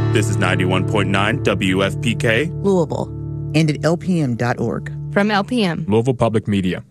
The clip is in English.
This is 91.9 WFPK, Louisville, and at lpm.org. From LPM, Louisville Public Media.